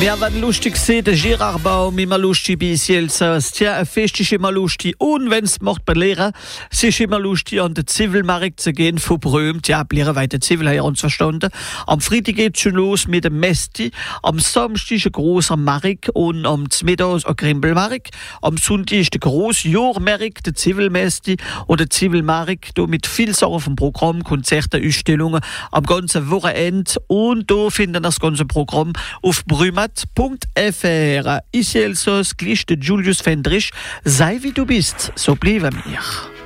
Wir waren lustig sehen, der Gerard Baum immer lustig bei Elsass. Tja, ein Fest ist immer lustig. Und wenn's macht bei Lehrer, es ist immer lustig, an den Zivilmarkt zu gehen, von Bröm. Tja, Lehrer weiter Zivil, haben wir uns verstanden. Am Freitag geht's schon los mit dem Mesti. Am Samstag ist ein grosser Markt und am Mittag ein Grimbelmarkt. Am Sonntag ist der grosse Jahrmarkt, der Zivilmesti und der Zivilmarkt. Da mit viel Sachen vom Programm, Konzerte, Ausstellungen am ganzen Wochenende. Und da finden das ganze Programm auf brümat.fr. Ich Elsass, gleich der Julius Fendrich. Sei wie du bist, so bleiben wir.